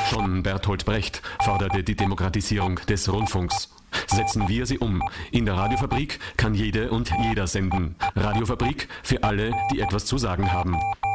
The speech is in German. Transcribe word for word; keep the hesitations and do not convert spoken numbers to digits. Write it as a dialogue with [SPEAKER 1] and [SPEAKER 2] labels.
[SPEAKER 1] Schon Bertolt Brecht forderte die Demokratisierung des Rundfunks. Setzen wir sie um. In der Radiofabrik kann jede und jeder senden. Radiofabrik für alle, die etwas zu sagen haben.